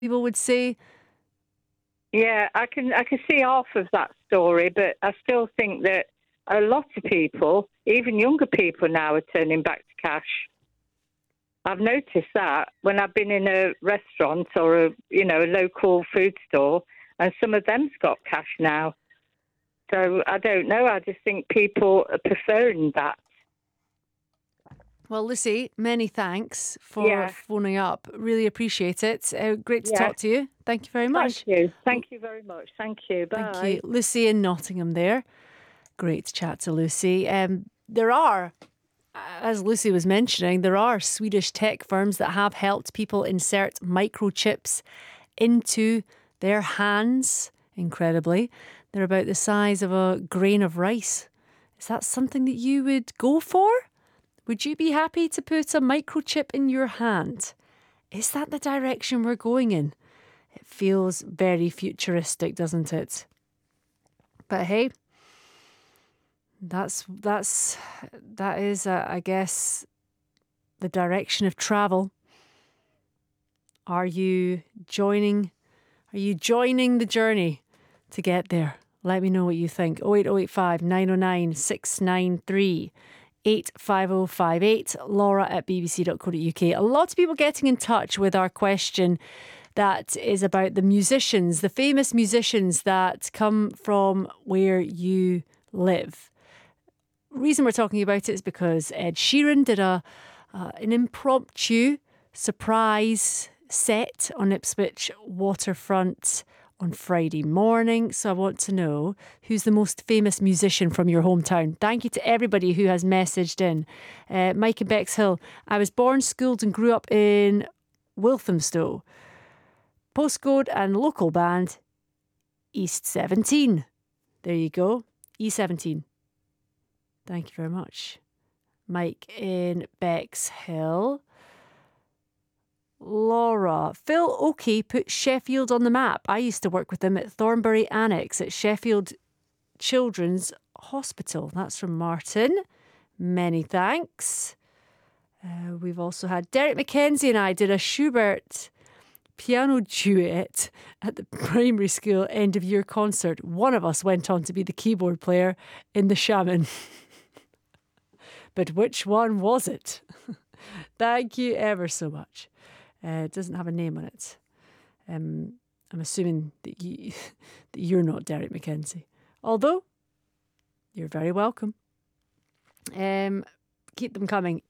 people would say. Yeah, I can see half of that story, but I still think that a lot of people, even younger people now, are turning back to cash. I've noticed that when I've been in a restaurant or a local food store, and some of them's got cash now. So I don't know. I just think people are preferring that. Well, Lucy, many thanks for Yeah, phoning up. Really appreciate it. Great to yeah. talk to you. Thank you very much. Thank you. Thank you very much. Thank you. Thank you. Bye. Lucy in Nottingham there. Great to chat to Lucy. There are, as Lucy was mentioning, there are Swedish tech firms that have helped people insert microchips into their hands, incredibly. They're about the size of a grain of rice. Is that something that you would go for? Would you be happy to put a microchip in your hand? Is that the direction we're going in? It feels very futuristic, doesn't it? But hey, that is, I guess, the direction of travel. Are you joining the journey to get there? Let me know what you think. 08085 909 693 85058, Laura at bbc.co.uk. A lot of people getting in touch with our question that is about the musicians, the famous musicians that come from where you live. Reason we're talking about it is because Ed Sheeran did an impromptu surprise set on Ipswich waterfront on Friday morning. So I want to know who's the most famous musician from your hometown. Thank you to everybody who has messaged in. Mike in Bexhill. I was born, schooled and grew up in Walthamstow. Postcode and local band East 17. There you go. E17. Thank you very much. Mike in Bexhill. Laura. Phil Oakey put Sheffield on the map. I used to work with him at Thornbury Annex at Sheffield Children's Hospital. That's from Martin. Many thanks. We've also had Derek McKenzie and I did a Schubert piano duet at the primary school end of year concert. One of us went on to be the keyboard player in the Shaman. But which one was it? Thank you ever so much. It doesn't have a name on it. I'm assuming that you're not Derek McKenzie. Although, you're very welcome. Keep them coming.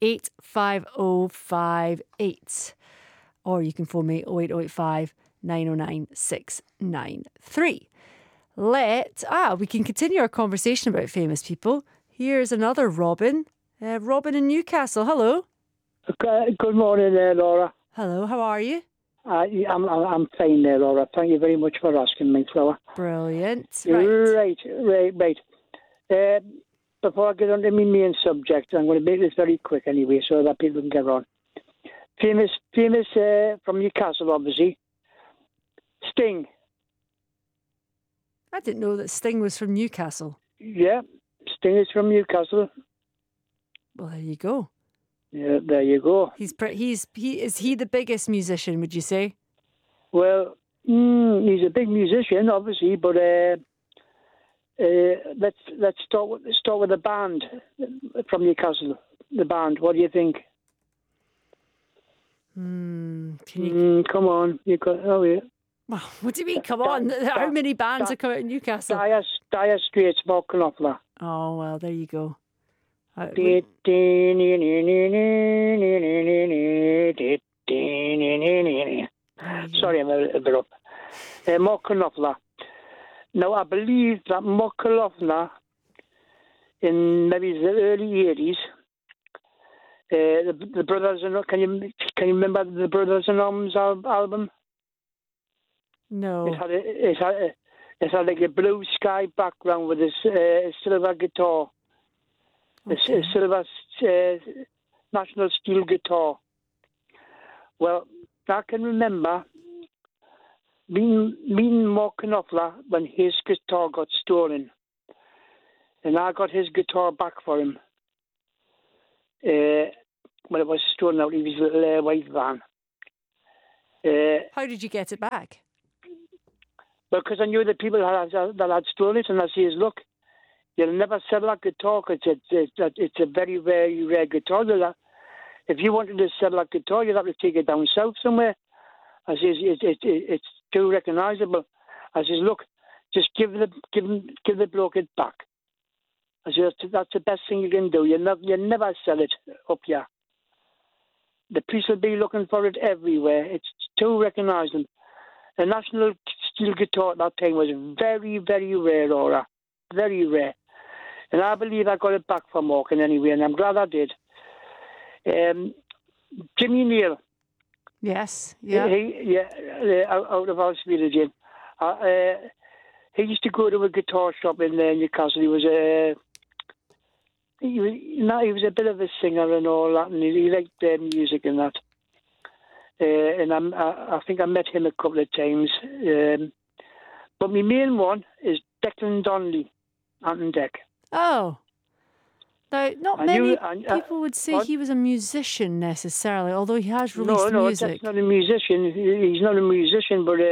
85058. Or you can phone me 08085 909 693. We can continue our conversation about famous people. Here's another Robin. Robin in Newcastle. Hello. Good morning there, Laura. Hello, how are you? I'm fine there, Laura. Thank you very much for asking me, Flower. Brilliant. Right. Before I get on to my main subject, I'm going to make this very quick anyway, so that people can get on. Famous from Newcastle, obviously. Sting. I didn't know that Sting was from Newcastle. Yeah, Sting is from Newcastle. Well, there you go. Yeah, there you go. Is he the biggest musician, would you say? Well, he's a big musician, obviously, but let's start with the band from Newcastle. The band. What do you think? Can you come on? You got yeah. Well, what do you mean? Come on! How many bands are coming out in Newcastle? Dire Straits, Mark Knopfler. Oh well, there you go. Sorry, I'm a bit up. Mark Knopfler. Now, I believe that Mark Knopfler, in maybe the early 80s, the Brothers in can you remember the Brothers in Arms album? No. It had like a blue sky background with a silver guitar. Okay. A silver National Steel guitar. Well, I can remember meeting Mark Knopfler when his guitar got stolen. And I got his guitar back for him. When it was stolen out of his little white van. How did you get it back? Because I knew the people that had stolen it, and I says, look, you'll never sell that guitar because it's a very, very rare guitar. If you wanted to sell that guitar, you'd have to take it down south somewhere. I says, it's too recognisable. I says, look, just give the bloke it back. I says, that's the best thing you can do. You never sell it up here. The police will be looking for it everywhere. It's too recognisable. The national steel guitar at that time was very, very rare, Laura. Very rare. And I believe I got it back from Morgan anyway, and I'm glad I did. Jimmy Neal. Yes, yeah. Out of our village. He used to go to a guitar shop in Newcastle. He was a bit of a singer and all that, and he liked music and that. And I think I met him a couple of times. But my main one is Declan Donnelly, Ant and Dec. Oh. Now, not many people would say he was a musician necessarily, although he has released music. No, that's not a musician. He's not a musician, but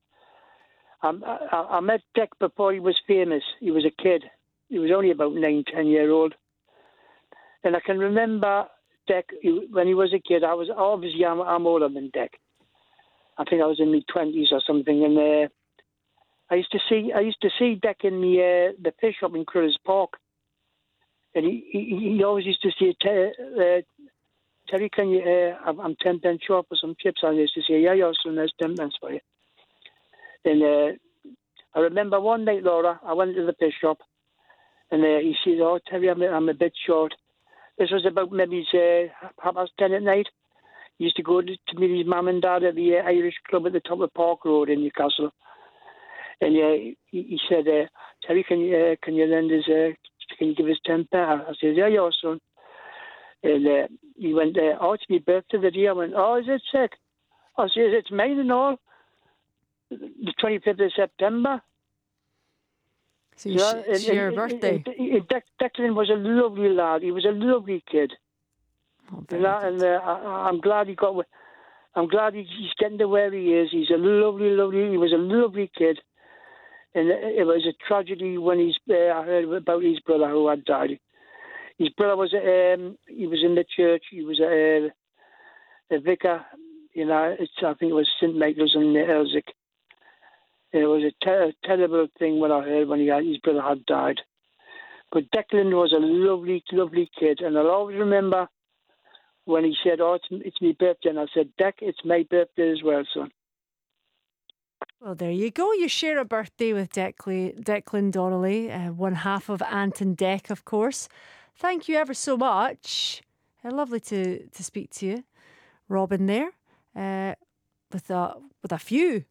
I met Dec before he was famous. He was a kid. He was only about 9, 10 years old. And I can remember Dec, when he was a kid, I'm older than Dec. I think I was in my 20s or something, and I used to see Dec in the fish shop in Critters Park, and he always used to say, Terry, can you? I'm 10 pence short for some chips. I used to say, yeah, your son has 10 pence for you. And I remember one night, Laura, I went to the fish shop, and he said, oh, Terry, I'm a bit short. This was about maybe 10:30 at night. He used to go to meet his mum and dad at the Irish club at the top of Park Road in Newcastle. And he said, Terry, can you lend us, can you give us 10 pence? I said, yeah, your son. And he went, oh, it's my birthday today. I went, oh, is it sick? I said, it's mine and all. The 25th of September. So it's your birthday. Declan was a lovely lad. He was a lovely kid. Oh, and I'm glad he got. I'm glad he's getting to where he is. He's a lovely. He was a lovely kid, and it was a tragedy when I heard about his brother who had died. His brother was he was in the church. He was a vicar. I think it was St Michael's in Elsick. It was a terrible thing when I heard when his brother had died. But Declan was a lovely, lovely kid, and I'll always remember when he said, oh, it's my birthday, and I said, Dec, it's my birthday as well, son. Well, there you go. You share a birthday with Declan Donnelly, one half of Ant and Dec, of course. Thank you ever so much. Lovely to speak to you, Robin, there, with a few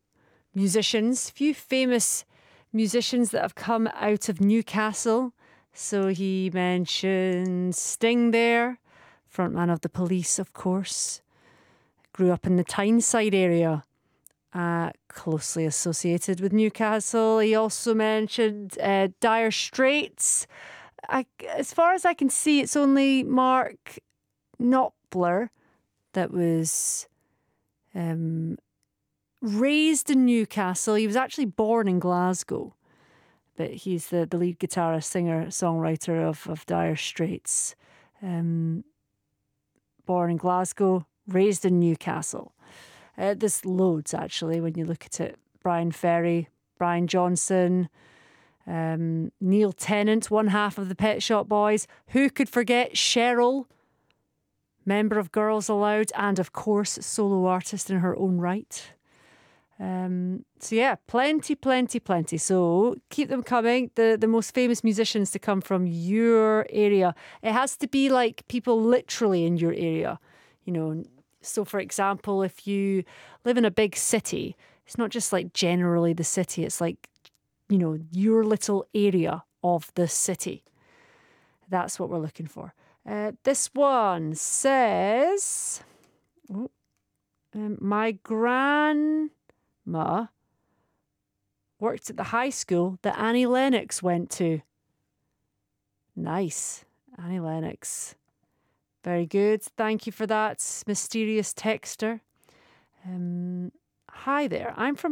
famous musicians that have come out of Newcastle. So he mentioned Sting there, frontman of the Police, of course. Grew up in the Tyneside area, closely associated with Newcastle. He also mentioned Dire Straits. As far as I can see, it's only Mark Knopfler that was raised in Newcastle. He was actually born in Glasgow, but he's the lead guitarist, singer, songwriter of Dire Straits. Born in Glasgow, raised in Newcastle. There's loads, actually, when you look at it. Brian Ferry, Brian Johnson, Neil Tennant, one half of the Pet Shop Boys. Who could forget Cheryl, member of Girls Aloud, and, of course, solo artist in her own right. So yeah, plenty. So keep them coming. The most famous musicians to come from your area. It has to be like people literally in your area. So for example, if you live in a big city, it's not just like generally the city. It's like, your little area of the city. That's what we're looking for. This one says, my grandma worked at the high school that Annie Lennox went to. Nice. Annie Lennox. Very good. Thank you for that, mysterious texter. Hi there. I'm from